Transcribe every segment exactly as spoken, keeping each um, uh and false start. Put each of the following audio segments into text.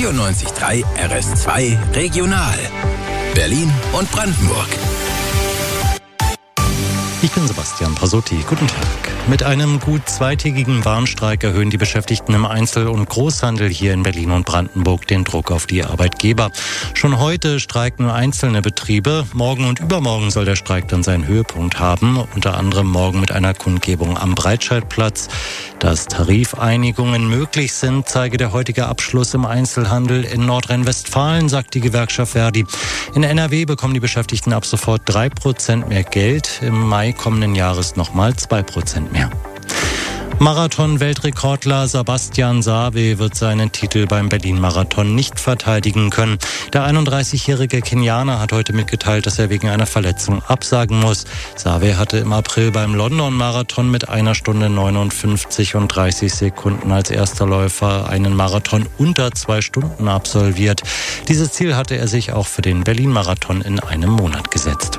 vierundneunzig Komma drei R S zwei Regional. Berlin und Brandenburg. Ich bin Sebastian Pasotti. Guten Tag. Mit einem gut zweitägigen Warnstreik erhöhen die Beschäftigten im Einzel- und Großhandel hier in Berlin und Brandenburg den Druck auf die Arbeitgeber. Schon heute streiken einzelne Betriebe. Morgen und übermorgen soll der Streik dann seinen Höhepunkt haben. Unter anderem morgen mit einer Kundgebung am Breitscheidplatz. Dass Tarifeinigungen möglich sind, zeige der heutige Abschluss im Einzelhandel in Nordrhein-Westfalen, sagt die Gewerkschaft Verdi. In N R W bekommen die Beschäftigten ab sofort drei Prozent mehr Geld. Im Mai kommenden Jahres nochmal zwei Prozent mehr. Marathon-Weltrekordler Sebastian Sawe wird seinen Titel beim Berlin-Marathon nicht verteidigen können. Der einunddreißigjährige Kenianer hat heute mitgeteilt, dass er wegen einer Verletzung absagen muss. Sawe hatte im April beim London-Marathon mit einer Stunde neunundfünfzig und dreißig Sekunden als erster Läufer einen Marathon unter zwei Stunden absolviert. Dieses Ziel hatte er sich auch für den Berlin-Marathon in einem Monat gesetzt.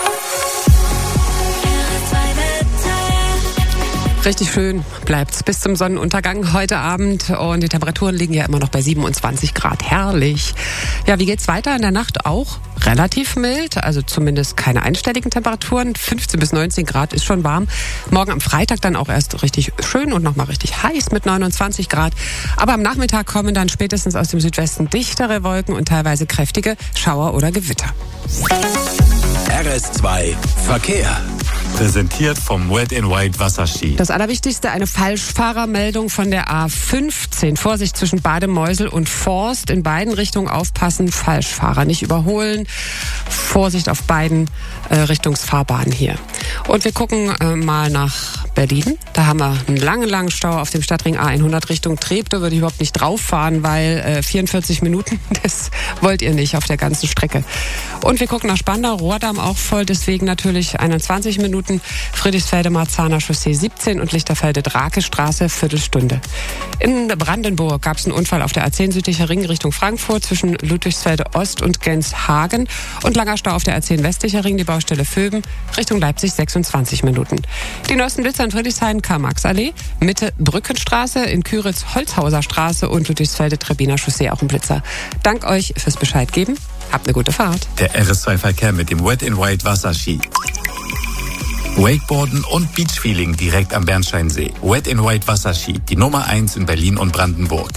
Richtig schön bleibt's bis zum Sonnenuntergang heute Abend und die Temperaturen liegen ja immer noch bei siebenundzwanzig Grad. Herrlich. Ja, wie geht's weiter? In der Nacht auch relativ mild, also zumindest keine einstelligen Temperaturen. fünfzehn bis neunzehn Grad ist schon warm. Morgen am Freitag dann auch erst richtig schön und nochmal richtig heiß mit neunundzwanzig Grad. Aber am Nachmittag kommen dann spätestens aus dem Südwesten dichtere Wolken und teilweise kräftige Schauer oder Gewitter. R S zwei Verkehr. Präsentiert vom Wet n Wild Wasserski. Das Allerwichtigste, eine Falschfahrermeldung von der A fünfzehn. Vorsicht zwischen Bademeusel und Forst. In beiden Richtungen aufpassen. Falschfahrer nicht überholen. Vorsicht auf beiden äh, Richtungsfahrbahnen hier. Und wir gucken äh, mal nach Berlin. Da haben wir einen langen, langen Stau auf dem Stadtring A hundert Richtung Treptow. Würde ich überhaupt nicht drauf fahren, weil äh, vierundvierzig Minuten, das wollt ihr nicht auf der ganzen Strecke. Und wir gucken nach Spandau, Rohrdamm auch voll, deswegen natürlich einundzwanzig Minuten. Friedrichsfelde, Marzahner Chaussee siebzehn und Lichterfelde, Drakestraße, Viertelstunde. In Brandenburg gab es einen Unfall auf der A zehn südlicher Ring Richtung Frankfurt zwischen Ludwigsfelde Ost und Genshagen und langer Stau auf der A zehn westlicher Ring, die Baustelle Vöben, Richtung Leipzig sechsundzwanzig Minuten. Die neuesten Blitzer in Friedrichshain, Karl-Marx-Allee, Mitte Brückenstraße, in Küritz Holzhauser Straße und Ludwigsfelde Trebbiner Chaussee auch ein Blitzer. Dank euch fürs Bescheid geben. Habt eine gute Fahrt. Der R S zwei Verkehr mit dem Wet n Wild Wasserski. Wakeboarden und Beachfeeling direkt am Bernsteinsee. Wet n Wild Wasserski, die Nummer eins in Berlin und Brandenburg.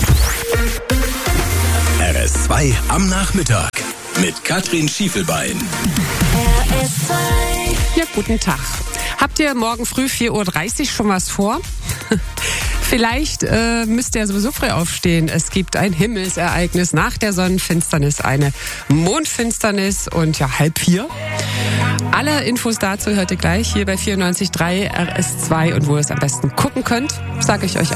R S zwei am Nachmittag mit Katrin Schiefelbein. R S zwei. Ja, guten Tag. Habt ihr morgen früh vier Uhr dreißig schon was vor? Vielleicht äh, müsst ihr sowieso früh aufstehen. Es gibt ein Himmelsereignis nach der Sonnenfinsternis, eine Mondfinsternis und ja, halb vier. Alle Infos dazu hört ihr gleich hier bei vierundneunzig Komma drei R S zwei und wo ihr es am besten gucken könnt, sage ich euch